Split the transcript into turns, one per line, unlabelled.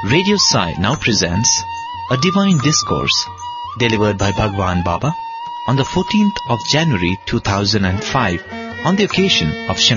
Radio Sai now presents a divine discourse delivered by Bhagwan Baba on the 14th of January 2005 on the occasion of